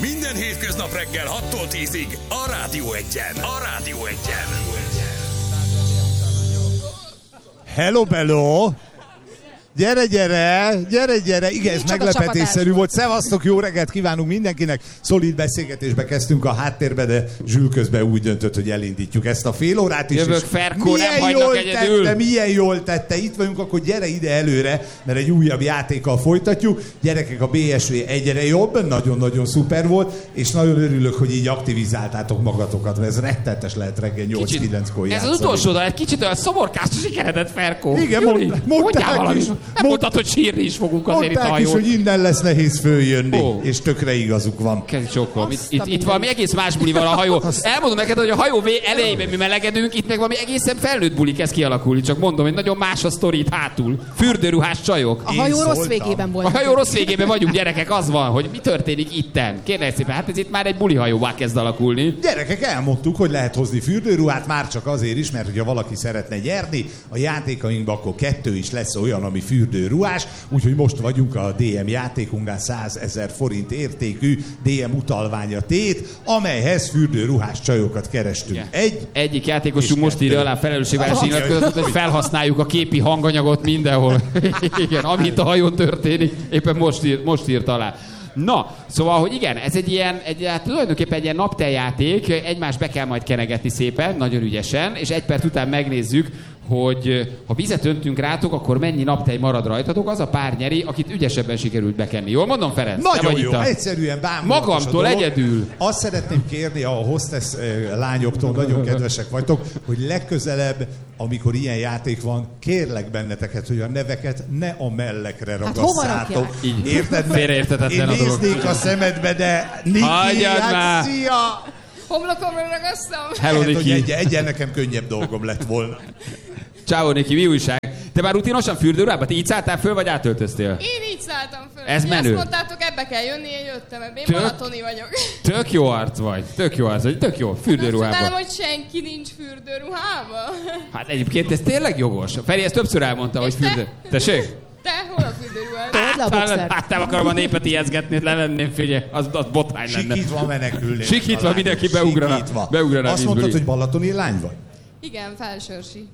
Minden hétköznap reggel 6-tól 10-ig a Rádió Egyen. A Rádió Egyen. Hello, bello! Gyere! Igen, ez meglepetésszerű volt. Szevasztok, jó reggelt kívánunk mindenkinek. Szolid beszélgetésbe kezdtünk a háttérbe, de Zsül közben úgy döntött, hogy elindítjuk ezt a fél órát is. Jövök, Ferkó, nem hagynak egyedül. Milyen jól tette. Itt vagyunk, akkor gyere ide előre, mert egy újabb játékkal folytatjuk. Gyerekek, a BSV egyre jobb, nagyon-nagyon szuper volt, és nagyon örülök, hogy így aktivizáltátok magatokat, mert ez rettenetes lehet reggel 8-9-kor játszani. Ez az utolsó, de egy kicsit olyan szomorkás sikeredett, Ferkó. Igen, mondták is. Nem mondtad, hogy sírni is fogunk azért itt a hajón. Mondták is, hogy innen lesz nehéz följönni, és tökre igazuk van. Kezdj csókolom. Itt valami egész más buli van a hajó. Elmondom neked, hogy a hajó elejében mi melegedünk, itt meg valami egészen felnőtt buli kezd kialakulni. Csak mondom, hogy nagyon más a sztori itt hátul. Fürdőruhás csajok. A hajó rossz végében volt. A hajó rossz végében vagyunk, gyerekek, az van, hogy mi történik itten. Kérlek szépen, hát ez itt már egy buli hajóvá kezd alakulni. Gyerekek, elmondtuk, hogy lehet hozni fürdőruhát, már csak azért is, mert hogyha valaki szeretne nyerni, a játékainkban akkor 2 is lesz olyan, ami fürdőruhás. Úgyhogy most vagyunk a DM játékunknál 100 000 forint értékű DM utalványa tét, amelyhez fürdőruhás csajokat kerestünk. Yeah. Egyik játékosunk most írja alá felelősségvállalási nyilatkozatot, hogy felhasználjuk a képi hanganyagot mindenhol. Igen, amit a hajón történik, éppen most írt alá. Na, szóval, hogy igen, ez tulajdonképpen egy ilyen napteljáték, egymást be kell majd kenegetni szépen, nagyon ügyesen, és 1 perc után megnézzük, hogy ha vizet öntünk rátok, akkor mennyi naptej marad rajtatok, az a pár nyeri, akit ügyesebben sikerült bekenni. Jól mondom, Ferenc? Nagyon jó, egyszerűen bámulatos magamtól egyedül. Azt szeretném kérni a hostess lányoktól, nagyon kedvesek vagytok, hogy legközelebb, amikor ilyen játék van, kérlek benneteket, hogy a neveket ne a mellekre raggasszátok. Így. Érted? Félreérthetetlen a dolog. Én néznék a szemedbe, de Niki, hát szia! Homlokomra ragasszam. Hello, Niki. Egyen nekem könnyebb dolgom lett volna. Ciao, Niki, mi újság? Te már rutinosan fürdőruhába? Te így szálltál föl, vagy átöltöztél? Én így szálltam föl. Ez menő. Azt mondtátok, ebbe kell jönni, én jöttem ebbe. Én balatoni vagyok. Tök jó arc vagy. Tök jó. Fürdőruhába. Csodálom, hogy senki nincs fürdőruhába. Hát egyébként ez tényleg jogos. Feri ezt többször elmondta, hogy fürdő... Tessék? Te hol a fürdőruhád? Hát nem akarom a népet ijeszgetni, lelenném, figyelj, az botrány lenne. Sikítva menekülni. Sikítva mindenki beugrana. Azt mondtad, hogy balatoni lány vagy? Igen, felsőrsi.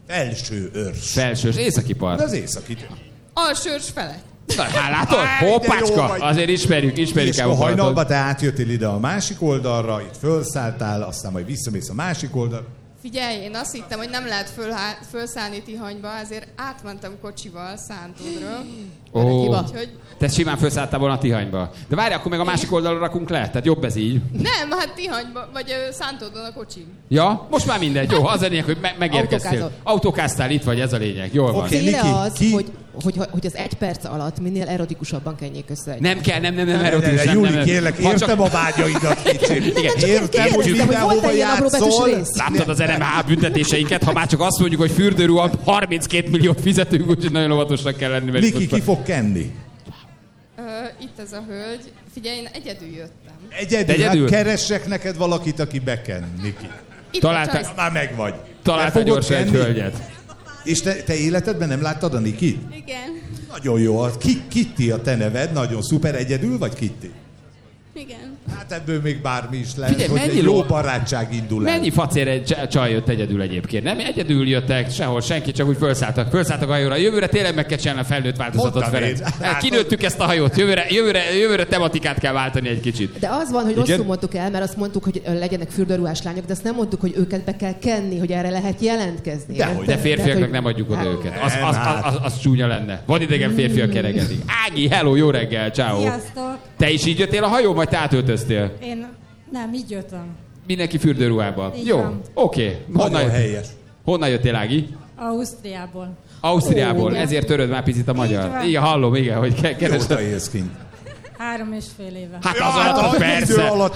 Felsős. Északi part. De az északi. Alsőrs felett. Hát látod? Hoppácska! Azért ismerjük és el. a hajnalba te átjöttél ide a másik oldalra, itt felszálltál, aztán majd visszamész a másik oldalra. Figyelj, én azt hittem, hogy nem lehet fölszállni Tihanyba, ezért átmentem kocsival Szántódról. Te simán felszálltál volna Tihanyba. De várj, akkor meg a másik oldalra rakunk le, tehát jobb ez így. Nem, hát Tihanyba, vagy Szántódon a kocsim. Ja, most már mindegy. Jó, az a lényeg, hogy megérkeztél. Autókáztál, itt vagy, ez a lényeg. Jól van. Célja az, hogy az 1 perc alatt minél erotikusabban kenjék össze. Nem kell, nem erotikus. Júli, kérlek, értem a vágyaidat kicsit. Értem, hogy mindenhova játszol. Láttad az NMH büntetéseinket, ha már csak azt mondjuk, hogy fürdőruha 32 milliót fizetünk, úgyhogy nagyon óvatosnak kell lenni. Niki, ki fog kenni? Itt ez a hölgy. Figyelj, én egyedül jöttem. Egyedül? Hát keressek neked valakit, aki beken, Niki. Találtál, már megvagy. Találtál gyorsan egy hölgyet. És te életedben nem láttad a Nikit? Igen. Nagyon jó. Kitty a te neved, nagyon szuper. Egyedül vagy Kitty? Igen. Hát ebből még bármi is lehet, Figyelj, hogy egy jó barátság indul el. Mennyi facér csaj jött egyedül egyébként? Nem egyedül jöttek sehol, senki, csak úgy felszálltak a hajóra. Jövőre tényleg meg kell csinálni a felnőtt változatot, Ferenc. Kinőttük ezt a hajót, jövőre tematikát kell váltani egy kicsit. De az van, hogy rosszul mondtuk el, mert azt mondtuk, hogy legyenek fürdőruhás lányok, de azt nem mondtuk, hogy őket be kell kenni, hogy erre lehet jelentkezni. De férfiaknak nem adjuk oda őket. Az csúnya lenne. Van idegen férfiak keregedik. Ági, hello, jó reggel, ciao. Sziasztok. Te is így jöttél a hajó, vagy te átöltöztél? Én nem, így jöttem. Mindenki fürdőruhában. Így jó, van. oké. Honnan jöttél, Ági? Ausztriából. Ezért töröd már picit a magyar. Igen, hallom, igen, hogy keresed. Jóta élsz kint. 3,5 éve. Hát az alatt persze. Idő alatt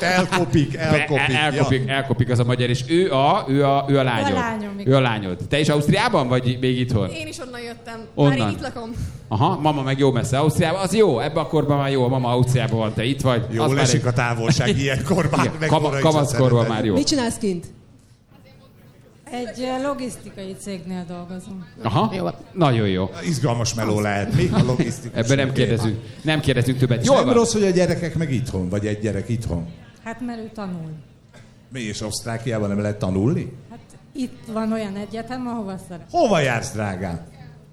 elkopik az a magyar, és ő a lányod. Ő a lányod. Te is Ausztriában, vagy még itthon? Én is onnan jöttem. Onnan. Már én itt lakom. Aha, mama meg jó messze Ausztriában. Az jó, ebben a korban már jó, a mama Ausztriában van, te itt vagy. Jól esik a távolság ilyenkor már. Kamaszkorban már jó. Mit csinálsz kint? Egy logisztikai cégnél dolgozom. Aha, jó. Nagyon jó. Izgalmas meló lehet. Mi a logisztikai? Ebben nem kérdezünk többet. Jól nem van. rossz, hogy a gyerekek meg itthon, vagy egy gyerek itthon. Hát mert ő tanul. Mi és Osztrákiában nem lehet tanulni? Hát itt van olyan egyetem, ahova szeret. Hova jársz, drágám?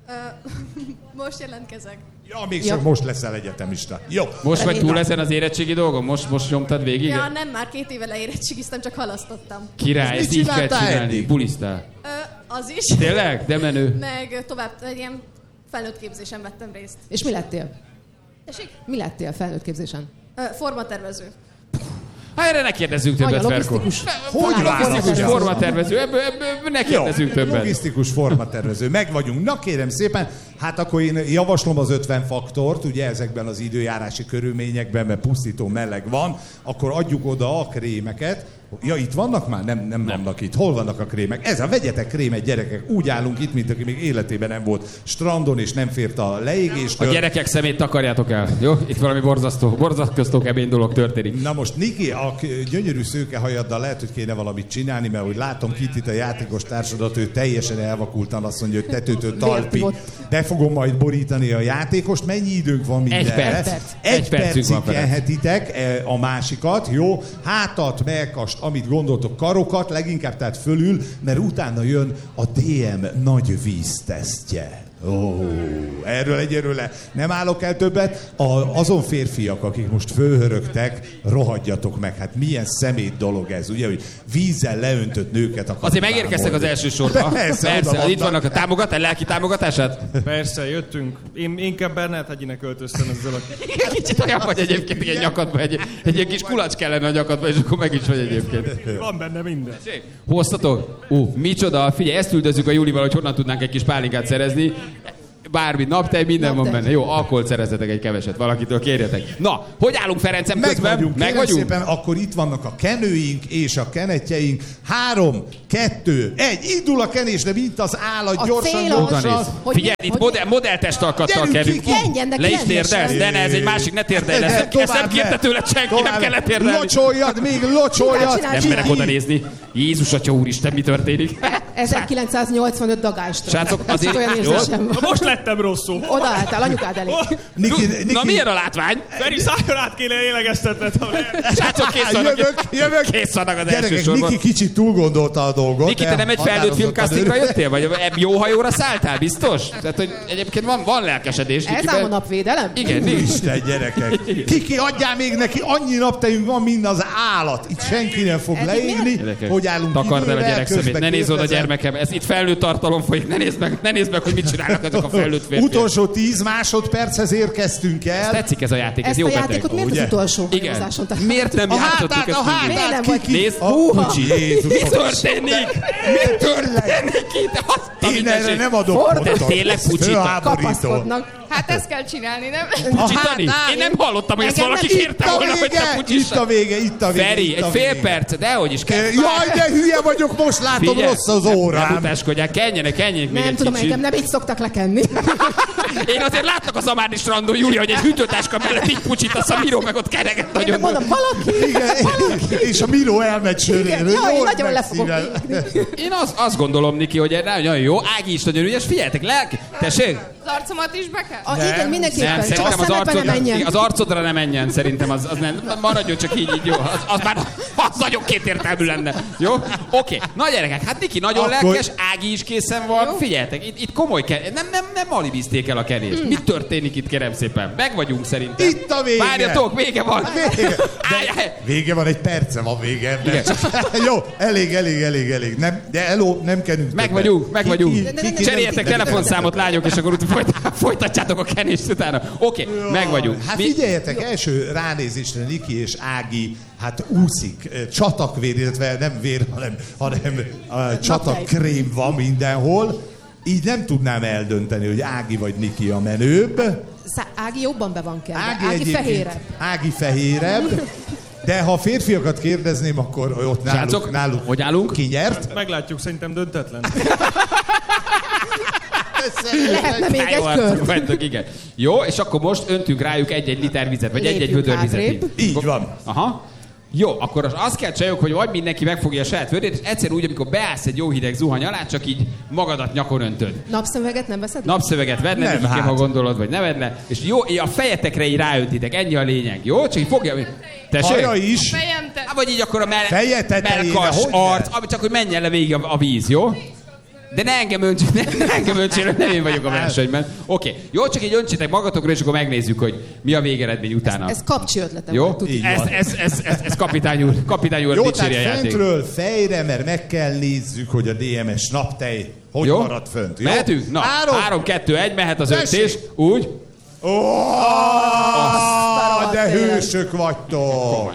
Most jelentkezek. Ja, még csak most leszel egyetemista. Jó. Most vagy túl ezen az érettségi dolgon? Most nyomtad végig? Ja, nem, már 2 éve leérettségiztem, csak halasztottam. Király, Ezt ezt mit így kell csináltál csinálni. eddig? Bulisztál. Az is. Tényleg? De menő. Meg tovább, egy ilyen felnőtt képzésen vettem részt. És mi lettél? Tessék? Mi lettél felnőtt képzésen? Formatervező. Hát erre ne kérdezzünk többet, Ferko. Hogy Logisztikus választja? formatervező, ebből ne kérdezzünk többet. Logisztikus formatervező. Meg vagyunk. Na kérem szépen, hát akkor én javaslom az 50 faktort, ugye ezekben az időjárási körülményekben, mert pusztító meleg van, akkor adjuk oda a krémeket. Ja, itt vannak már? Nem vannak itt. Hol vannak a krémek? Vegyetek krémet, gyerekek. Úgy állunk itt, mint aki még életében nem volt strandon, és nem fért a leégéstől. A gyerekek szemét takarjátok el. Jó? Itt valami borzasztó kemény dolog történik. Na most Niki, a gyönyörű szőkehajaddal lehet, hogy kéne valamit csinálni, mert úgy látom itt a játékos társadat, ő teljesen elvakultan azt mondja, hogy tetőtől talpig. Be fogom majd borítani a játékost. Mennyi időnk van mindenre? Egy percig kenhetitek a másikat, jó? Hátat, mellkast, amit gondoltok, karokat, leginkább tehát fölül, mert utána jön a DM nagy víztesztje. Erről egyelőre nem állok el többet. Azon férfiak, akik most fölhörögtek, rohadjatok meg. Hát milyen szemét dolog ez, ugye, hogy vízzel leöntött nőket akarnak. Azért megérkeztek az első sorba. Persze, itt vannak a támogatás, lelki támogatását? Persze, jöttünk. Én inkább Bernát hegyinek költöztem ezzel a... Kicsit olyan vagy egyébként, ilyen nyakadba, egy ilyen kis kulacs kellene a nyakadba, és akkor meg is vagy egyébként. Van benne minden. Hoztatok? Micsoda, figyelj, ezt üldözzük a Júlival, hogy honnan tudnánk egy kis pálinkát szerezni. Bármi, naptej, minden van benne. Jó, alkoholt szerezzetek egy keveset, valakitől kérjetek. Na, hogy állunk Ferencem közben? Meg vagyunk. Szépen, akkor itt vannak a kenőink és a kenetjeink. 3, 2, 1. Indul a kenés, de mint az állat, gyorsan. Figyelj, itt modelltestalkattal kerünk. Le is térdelsz, de ne, ez egy másik, ne térdelj. Ezt nem kérte tőled senki, nem kellett térdelni. Locsoljad, még locsoljad. Nem merek oda nézni. Jézus Atya úristen, mi történik? 1985 dagástól. Srácok, azért olyan érzésem van. Most lettem rosszul. Odaálltál, anyukád elé. Na milyen a látvány? Feri, szálljon át, kéne lélegeztetned. Srácok, kész vannak. Jövök. Kész vannak az első Gyerekek, sorban. Niki kicsit túl gondolta a dolgot. Niki, te nem egy felnőtt filmkasztingra jöttél? Vagy jó hajóra szálltál, biztos? Tehát, hogy egyébként van lelkesedés. Ez ám a napvédelem? Igen, Isten, gyerekek. Kiki, adjál még neki, annyi naptejünk van, mint az állat. Itt senki nem fog leégni. Hogy állunk takard el a idővel, gyerek szemét. Ne nézz oda, gyermekem. Ez itt felnőtt tartalom folyik. Ne nézd meg, hogy mit csinálnak ezek a felnőtt férfiak. Utolsó 10 másodperchez érkeztünk el. Tetszik ez a játék, ez ezt jó a beteg. játékot miért az utolsó hajózáson? Miért nem játszottuk ezt végig? hátát, Kiki. Nézd, Jézus. mi történik? Mi történik itt? Én erre nem adok pontot. Tényleg pucsítak. Kapaszkodnak. Hát ezt kell csinálni, nem? Pucsítani? Én nem hallottam, hogy ezt valaki kérte volna, hogy te pucsítsad. Itt a vége. Feri, egy fél perc, dehogy is. Jaj, de hülye vagyok, most látom, rossz az órám. Nem utáskodják, kenjenek még Nem egy tudom, kicsit. engem nem így szoktak lekenni. Én azért látlak a Zamárdi strandon, Júlia, hogy egy hűtőtáska mellett így pucsítasz, a Miró meg ott kereget Én nagyon. mondom, valaki. Igen, és a Miró elmegy sörén. Jaj, nagyon le fogok égni. Én azt gondolom, Niki, hogy nagyon jó. Ági is nagyon ügyes, figyeljetek, lelki. Tessék? Az arcomat is be kell? Igen, mindenképpen. Nem, Csak a szerintem szemedbe ne menjen. az arcodra ne menjen, szerintem az nem. Maradjon csak így jó. Az már az nagyon kétértelmű lenne. Jó? Oké. Na gyerekek, hát Niki nagyon lelkes, Ági is készen van. Jó. Figyeljetek, itt komoly nem alibizték el a kenést. Mi történik itt, kérem szépen? Meg vagyunk szerintem. Itt a vége. Várjatok, vége van. Vége van, egy perce van vége. Jó, elég. Nem kenünk. Meg vagyunk. Cseréljetek telefonszámot, lányok, és akkor folytatjátok a kenést utána. Oké, meg vagyunk. Hát figyeljetek, első ránézésre Niki és Ági hát úszik, csatakvér, illetve nem vér, hanem csatakrém van mindenhol. Így nem tudnám eldönteni, hogy Ági vagy Niki a menőbb. Ági jobban be van kelve. Ági egyébként fehérebb. Ági fehérebb. De ha a férfiakat kérdezném, akkor ott náluk hogy állunk? Ki nyert? Meglátjuk, szerintem döntetlen. Lehetne még egy kör. Igen. Jó, és akkor most öntünk rájuk egy-egy liter vizet, vagy egy-egy vödör vizet. Így van. Aha. Jó, akkor azt kell csináljuk, hogy vagy mindenki megfogja a saját földét, és egyszer úgy, amikor beállsz egy jó hideg zuhany alá, csak így magadat nyakon öntöd. Napszöveget nem veszed? Napszöveget vedd le, de ha gondolod, vagy ne vedd le, és jó, a fejetekre így ráöntitek, ennyi a lényeg, jó? Csak így fogja... Tessék? Arra is. Fejemte. Vagy így akkor a Feje tetejére, melkas hogy arc, ami csak hogy menjen le végig a víz, jó? De ne engem öntsél, nem én vagyok a versenyben. Oké. Jó, csak így öntsétek magatokra, és akkor megnézzük, hogy mi a végeredmény utána. Ez kapcsi ötletem. Jó? Ez kapitány úr jó, dicséri a tehát játék. fentről fejre, mert meg kell nézzük, hogy a DMS naptej hogy jó? marad fönt. Jó? Mehetünk? Na, 3, 2, 1, mehet az öntés. Úgy. De hősök vagytok.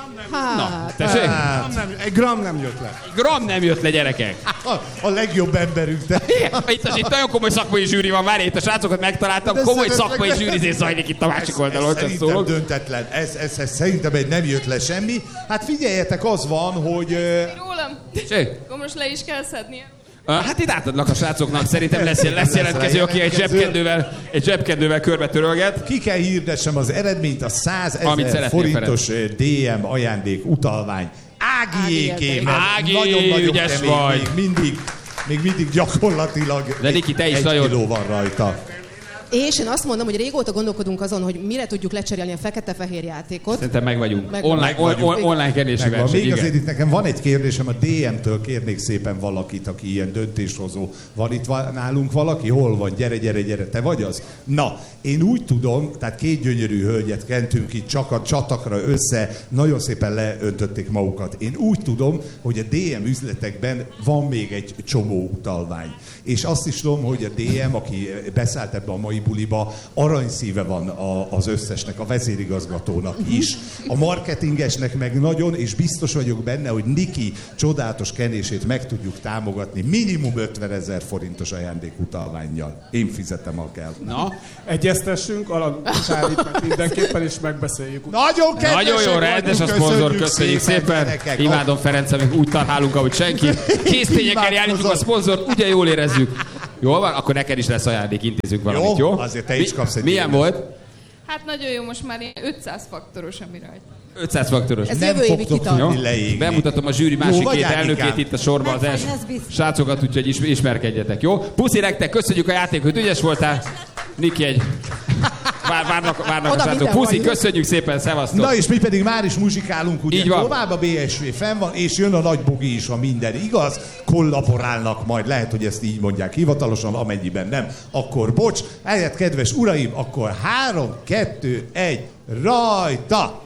Na, tessék? Egy gram nem jött le. Gram nem jött le, gyerekek. A legjobb emberünk, te. Itt nagyon komoly szakmai zsűri van, már itt a srácokat megtaláltam, De komoly szerintem- szakmai zsűrizés zajlik itt a másik oldalon, csak Szerintem szólok. döntetlen. Ez szerintem egy nem jött le semmi. Hát figyeljetek, az van, hogy... Rólam. Tessék? Akkor most le is kell szednie. Hát itt átadnak a srácoknak, szerintem lesz jelentkező, aki egy zsebkendővel körbe törölget. Ki kell hirdessem az eredményt, a 100 Amit 000 szeretnél, forintos DM ajándék utalvány. Ágiéké, mert Ági, nagyon-nagyon ügyes kemény, vagy. még mindig gyakorlatilag De Niki, te is 1 nagyon- kiló van rajta. És én azt mondom, hogy régóta gondolkodunk azon, hogy mire tudjuk lecserélni a fekete-fehér játékot. Szerintem meg vagyunk. Megvan. Online kerési Megvan. verseny, Még azért igen. itt nekem van egy kérdésem, a DM-től kérnék szépen valakit, aki ilyen döntéshozó. Van itt nálunk valaki? Hol van? Gyere, te vagy az? Na, én úgy tudom, tehát 2 gyönyörű hölgyet kentünk itt csak a csatakra össze, nagyon szépen leöntötték magukat. Én úgy tudom, hogy a DM üzletekben van még egy csomó utalvány. És azt is tudom, hogy a DM, aki beszállt ebbe a mai buliba, aranyszíve van az összesnek, a vezérigazgatónak is. A marketingesnek meg nagyon, és biztos vagyok benne, hogy Niki csodálatos kenését meg tudjuk támogatni minimum 50 000 forintos ajándékutalvánnyal. Én fizetem, ha kell. Na, Egyeztessünk, Sárit mindenképpen is megbeszéljük. Nagyon kedvesek nagyon jó, rendes a vagyunk, szponzor, köszönjük szépen. gyerekek. Imádom Ferencem, meg úgy tarhálunk, ahogy senki. Késztényekkel járjuk a szponzort, ugye jól érezzük. Jól van? Akkor neked is lesz ajándék, intézünk valamit, jó? Azért te is kapsz egy Milyen ilyen. volt? Hát nagyon jó, most már ilyen 500 faktoros, ami rajta. 500 faktoros. Ez Nem jövő évi fogtok kitartó. tudni leégni. Bemutatom a zsűri Jó másik vagy, 2 Ágikám? elnökét itt a sorban, az első srácokat, úgyhogy ismerkedjetek, jó? Puszi nektek, köszönjük a játékot, ügyes voltál. Niki egy... Várnak a Oda srácok. minden Puszi, van. köszönjük szépen, szevasztok. Na és mi pedig már is muzsikálunk, ugye Így van. tovább a BSV fenn van, és jön a nagy bugi is, ha minden igaz, kollaborálnak majd, lehet, hogy ezt így mondják hivatalosan, amennyiben nem, akkor bocs. Ehhez, kedves uraim, akkor 3, 2, 1, rajta!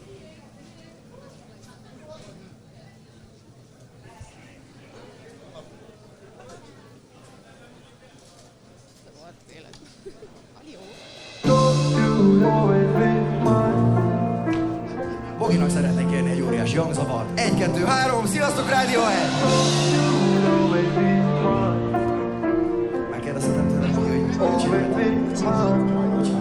Boginak szeretnék kérni egy óriási hangzavart. 1, 2, 3, sziasztok Radiohead! Megkérdezhetem tőle, hogy csinálják.